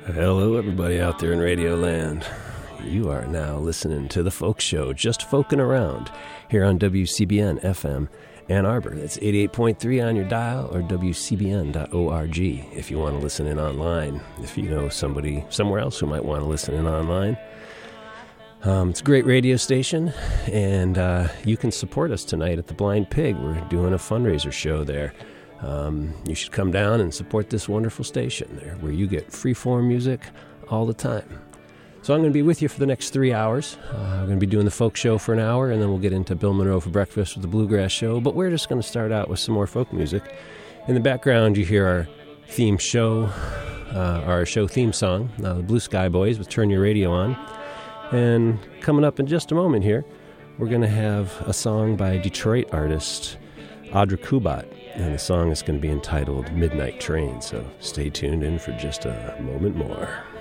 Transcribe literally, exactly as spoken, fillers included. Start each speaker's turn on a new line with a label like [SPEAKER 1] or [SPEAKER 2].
[SPEAKER 1] Hello, everybody out there in Radio Land. You are now listening to The Folk Show, just folking around, here on W C B N F M Ann Arbor. That's eighty-eight point three on your dial, or W C B N dot org if you want to listen in online. If you know somebody somewhere else who might want to listen in online. Um, it's a great radio station, and uh, you can support us tonight at the Blind Pig. We're doing a fundraiser show there. Um, you should come down and support this wonderful station there, where you get free-form music all the time. So I'm going to be with you for the next three hours. Uh, I'm going to be doing the folk show for an hour, and then we'll get into Bill Monroe for breakfast with the Bluegrass Show. But we're just going to start out with some more folk music. In the background, you hear our theme show, uh, our show theme song, uh, the Blue Sky Boys with Turn Your Radio On. And coming up in just a moment here, we're going to have a song by Detroit artist Audra Kubat, and the song is going to be entitled Midnight Train, so stay tuned in for just a moment more.